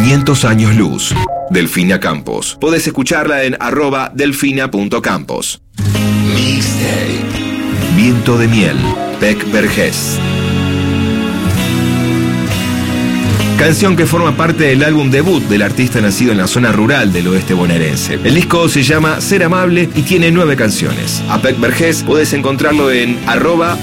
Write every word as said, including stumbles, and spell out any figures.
quinientos años luz. Delfina Campos. Podés escucharla en arroba delfina punto campos. Mixtape. Viento de miel. Peck Vergés. Canción que forma parte del álbum debut del artista nacido en la zona rural del oeste bonaerense. El disco se llama Ser Amable y tiene nueve canciones. A Peck Vergés podés encontrarlo en arroba